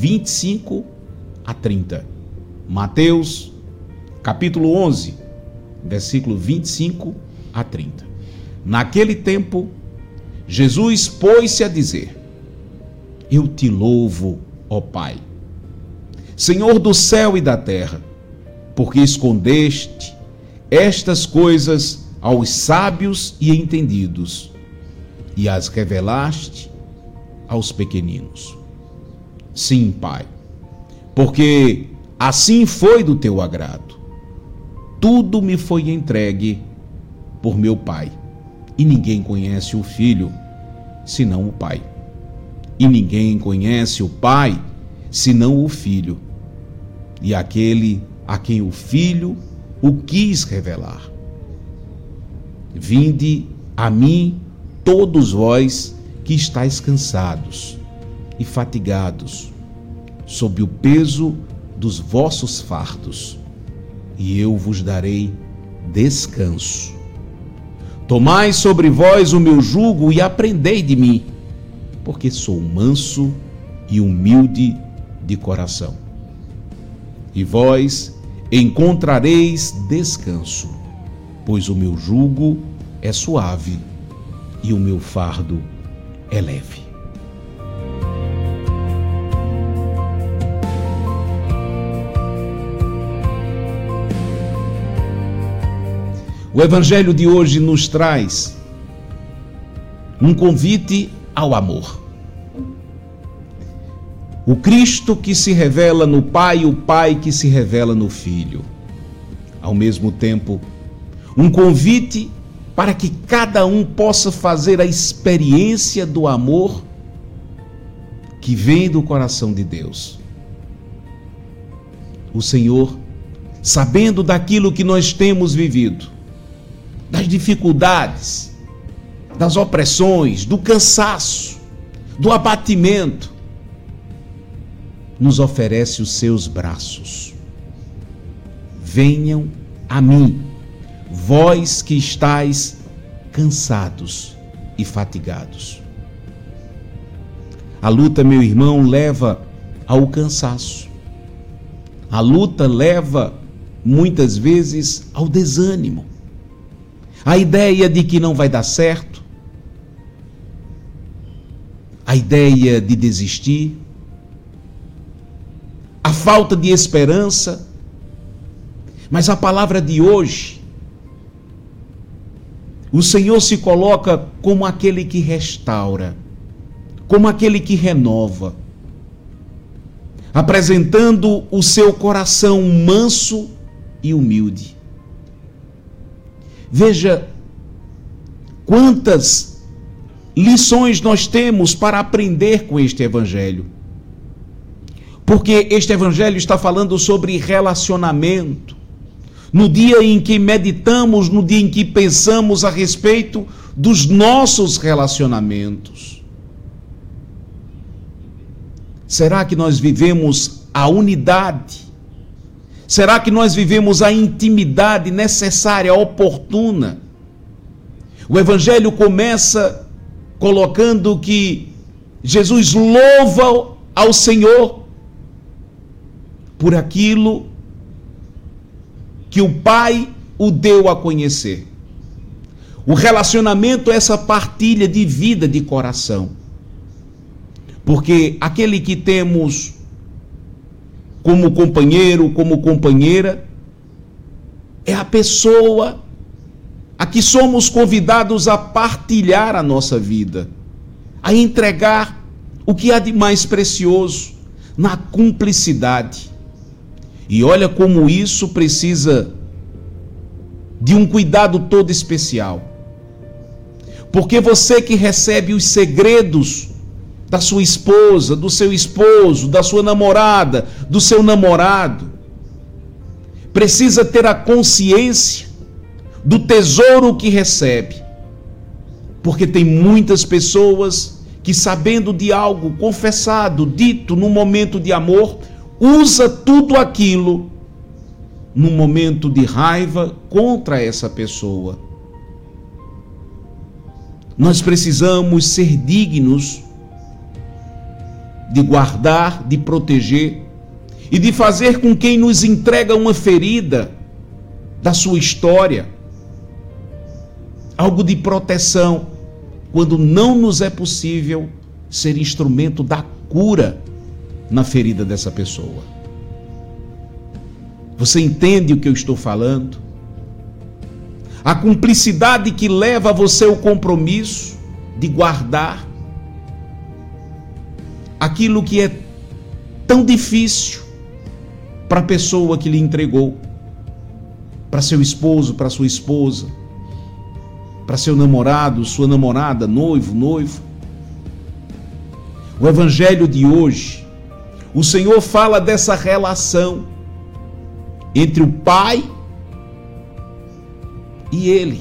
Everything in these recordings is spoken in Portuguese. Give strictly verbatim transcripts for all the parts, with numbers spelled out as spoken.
vinte e cinco a trinta. Mateus, capítulo onze, versículo vinte e cinco a trinta. Naquele tempo, Jesus pôs-se a dizer: Eu te louvo, ó Pai, Senhor do céu e da terra, porque escondeste estas coisas aos sábios e entendidos e as revelaste aos pequeninos. Sim, Pai, porque assim foi do teu agrado. Tudo me foi entregue por meu Pai, e ninguém conhece o Filho senão o Pai, e ninguém conhece o Pai senão o Filho, e aquele a quem o Filho o quis revelar. Vinde a mim todos vós que estáis cansados e fatigados, sob o peso dos vossos fardos, e eu vos darei descanso. Tomai sobre vós o meu jugo e aprendei de mim, porque sou manso e humilde de coração. E vós encontrareis descanso, pois o meu jugo é suave e o meu fardo é leve. O Evangelho de hoje nos traz um convite ao amor. O Cristo que se revela no Pai, o Pai que se revela no Filho. Ao mesmo tempo, um convite para que cada um possa fazer a experiência do amor que vem do coração de Deus. O Senhor, sabendo daquilo que nós temos vivido, das dificuldades, das opressões, do cansaço, do abatimento, nos oferece os seus braços. Venham a mim, vós que estáis cansados e fatigados. A luta, meu irmão, leva ao cansaço. A luta leva, muitas vezes, ao desânimo. A ideia de que não vai dar certo, a ideia de desistir, a falta de esperança. Mas a palavra de hoje, o Senhor se coloca como aquele que restaura, como aquele que renova, apresentando o seu coração manso e humilde. Veja quantas lições nós temos para aprender com este Evangelho. Porque este Evangelho está falando sobre relacionamento. No dia em que meditamos, no dia em que pensamos a respeito dos nossos relacionamentos. Será que nós vivemos a unidade? Será que nós vivemos a intimidade necessária, oportuna? O Evangelho começa colocando que Jesus louva ao Senhor por aquilo que o Pai o deu a conhecer. O relacionamento é essa partilha de vida, de coração. Porque aquele que temos como companheiro, como companheira, é a pessoa a que somos convidados a partilhar a nossa vida, a entregar o que há de mais precioso na cumplicidade. E olha como isso precisa de um cuidado todo especial. Porque você que recebe os segredos da sua esposa, do seu esposo, da sua namorada, do seu namorado, precisa ter a consciência do tesouro que recebe. Porque tem muitas pessoas que, sabendo de algo confessado, dito no momento de amor, usa tudo aquilo no momento de raiva contra essa pessoa. Nós precisamos ser dignos de guardar, de proteger e de fazer com quem nos entrega uma ferida da sua história, algo de proteção, quando não nos é possível ser instrumento da cura na ferida dessa pessoa. Você entende o que eu estou falando? A cumplicidade que leva a você ao compromisso de guardar aquilo que é tão difícil para a pessoa que lhe entregou, para seu esposo, para sua esposa, para seu namorado, sua namorada, noivo, noivo. O evangelho de hoje, o Senhor fala dessa relação entre o pai e ele,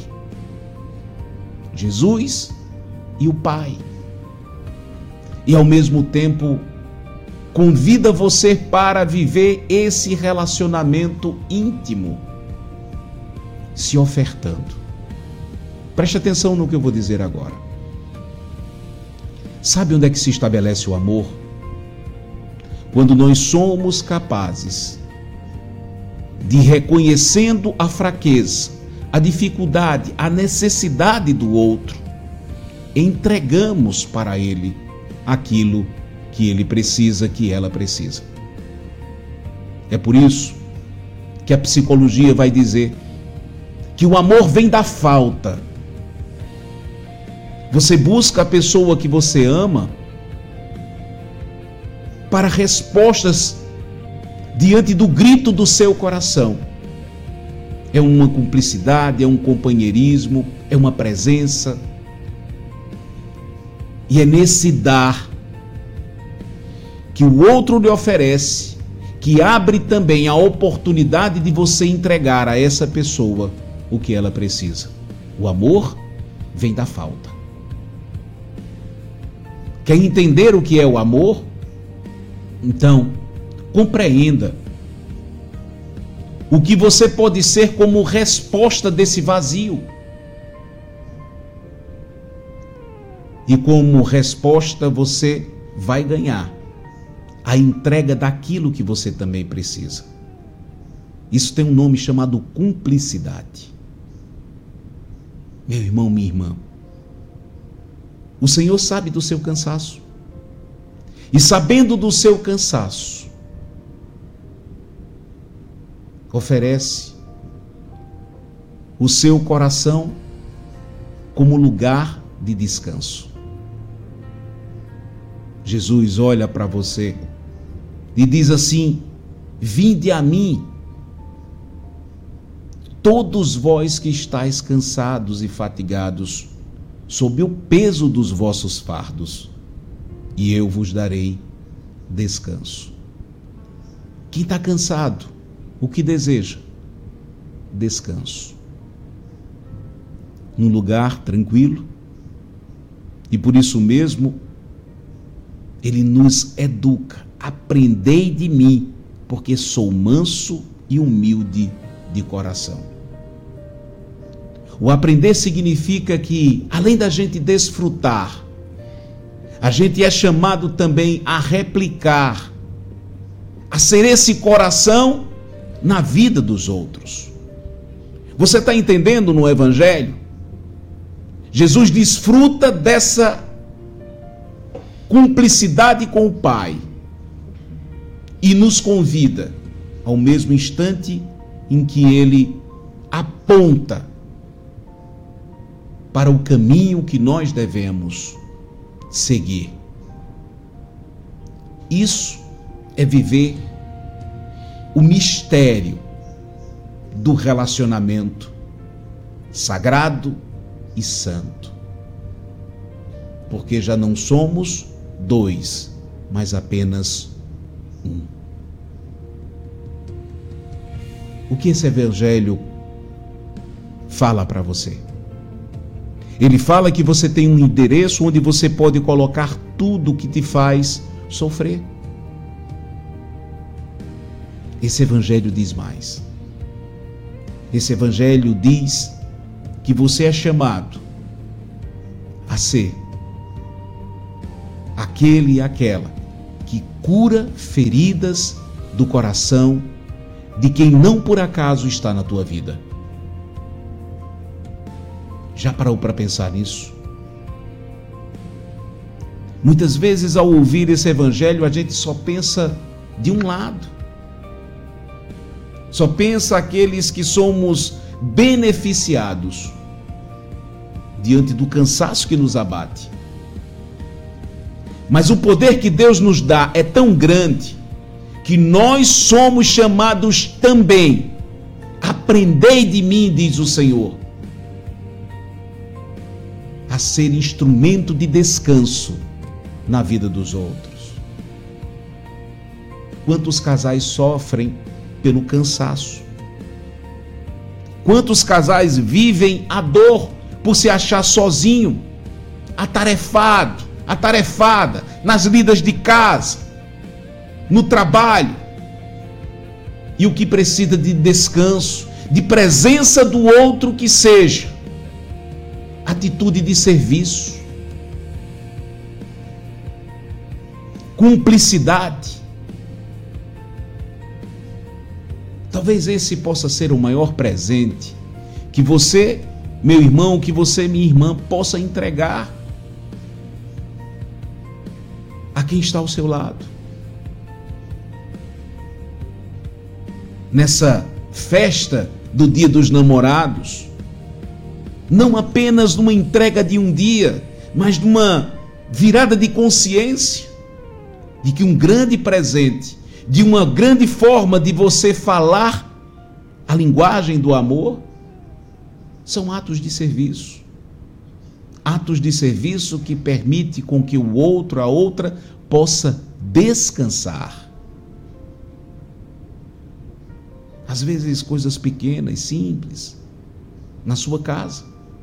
Jesus e o pai. E ao mesmo tempo convida você para viver esse relacionamento íntimo, se ofertando. Preste atenção no que eu vou dizer agora. Sabe onde é que se estabelece o amor? Quando nós somos capazes de, reconhecendo a fraqueza, a dificuldade, a necessidade do outro, entregamos para ele aquilo que ele precisa, que ela precisa. É por isso que a psicologia vai dizer que o amor vem da falta. Você busca a pessoa que você ama para respostas diante do grito do seu coração. É uma cumplicidade, é um companheirismo, é uma presença. E é nesse dar que o outro lhe oferece, que abre também a oportunidade de você entregar a essa pessoa o que ela precisa. O amor vem da falta. Quer entender o que é o amor? Então, compreenda o que você pode ser como resposta desse vazio. E como resposta você vai ganhar a entrega daquilo que você também precisa. Isso tem um nome chamado cumplicidade. Meu irmão, minha irmã, o Senhor sabe do seu cansaço. E sabendo do seu cansaço, oferece o seu coração como lugar de descanso. Jesus olha para você e diz assim: vinde a mim, todos vós que estáis cansados e fatigados, sob o peso dos vossos fardos, e eu vos darei descanso. Quem está cansado, o que deseja? Descanso. Num lugar tranquilo. E por isso mesmo, ele nos educa. Aprendei de mim, porque sou manso e humilde de coração. O aprender significa que, além da gente desfrutar, a gente é chamado também a replicar, a ser esse coração na vida dos outros. Você está entendendo no Evangelho? Jesus desfruta dessa cumplicidade com o Pai e nos convida, ao mesmo instante em que Ele aponta para o caminho que nós devemos seguir. Isso é viver o mistério do relacionamento sagrado e santo. Porque já não somos dois, mas apenas um. O que esse evangelho fala para você? Ele fala que você tem um endereço onde você pode colocar tudo o que te faz sofrer. Esse evangelho diz mais. Esse evangelho diz que você é chamado a ser aquele e aquela que cura feridas do coração de quem não por acaso está na tua vida. Já parou para pensar nisso? Muitas vezes, ao ouvir esse evangelho, a gente só pensa de um lado. Só pensa aqueles que somos beneficiados diante do cansaço que nos abate. Mas o poder que Deus nos dá é tão grande que nós somos chamados também. Aprendei de mim, diz o Senhor, a ser instrumento de descanso na vida dos outros. Quantos casais sofrem pelo cansaço? Quantos casais vivem a dor por se achar sozinho, atarefado, atarefada nas lidas de casa, no trabalho, e o que precisa de descanso, de presença do outro, que seja atitude de serviço, cumplicidade. Talvez esse possa ser o maior presente que você, meu irmão, que você, minha irmã, possa entregar a quem está ao seu lado. Nessa festa do Dia dos Namorados, não apenas numa entrega de um dia, mas numa virada de consciência de que um grande presente, de uma grande forma de você falar a linguagem do amor, são atos de serviço. Atos de serviço que permite com que o outro, a outra, possa descansar. Às vezes coisas pequenas, simples, na sua casa.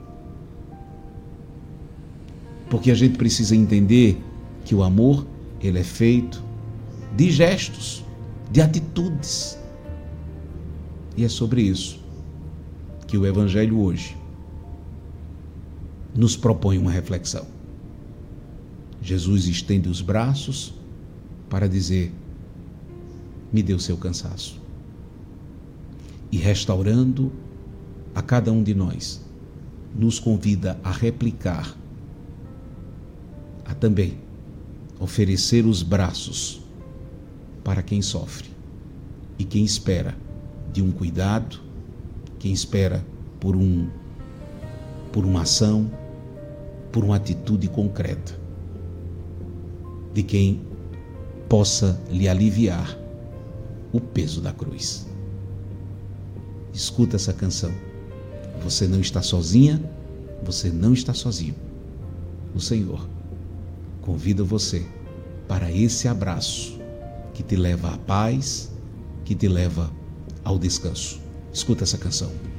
Porque a gente precisa entender que o amor, ele é feito de gestos, de atitudes. E é sobre isso que o Evangelho hoje nos propõe uma reflexão. Jesus estende os braços para dizer: me dê o seu cansaço. E restaurando a cada um de nós, nos convida a replicar, a também oferecer os braços para quem sofre e quem espera de um cuidado, quem espera por um, por uma ação, por uma atitude concreta, de quem possa lhe aliviar o peso da cruz. Escuta essa canção. Você não está sozinha, você não está sozinho. O Senhor convida você para esse abraço que te leva à paz, que te leva ao descanso. Escuta essa canção.